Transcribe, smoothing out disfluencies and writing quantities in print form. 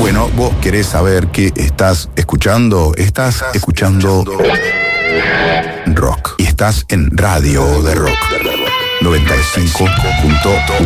Bueno, vos querés saber qué estás escuchando. Estás escuchando rock. Y estás en Radio de Rock 95.1.